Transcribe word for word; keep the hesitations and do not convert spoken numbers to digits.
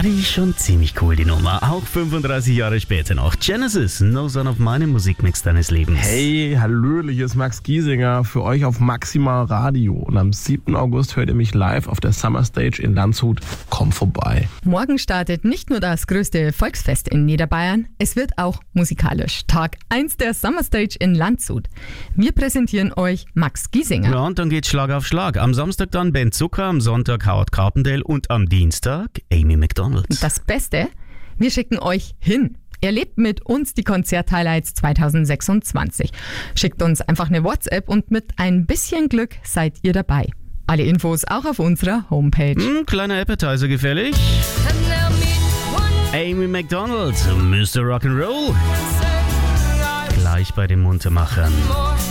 Ah, die ist schon ziemlich cool, die Nummer. Auch fünfunddreißig Jahre später noch. Genesis, No Son of Mine im Musikmix deines Lebens. Hey, hallöle, hier ist Max Giesinger für euch auf Maximal Radio. Und am siebten August hört ihr mich live auf der Summer Stage in Landshut. Komm vorbei. Morgen startet nicht nur das größte Volksfest in Niederbayern, es wird auch musikalisch. Tag eins der Summer Stage in Landshut. Wir präsentieren euch Max Giesinger. Ja, und dann geht's Schlag auf Schlag. Am Samstag dann Ben Zucker, am Sonntag Howard Carpendale und am Dienstag Amy Macdonald. Das Beste, wir schicken euch hin. Erlebt mit uns die Konzert-Highlights zwanzig sechsundzwanzig. Schickt uns einfach eine WhatsApp und mit ein bisschen Glück seid ihr dabei. Alle Infos auch auf unserer Homepage. Hm, kleiner Appetizer gefällig. Amy Macdonald, Mister Rock'n'Roll. Gleich bei den Muntermachern.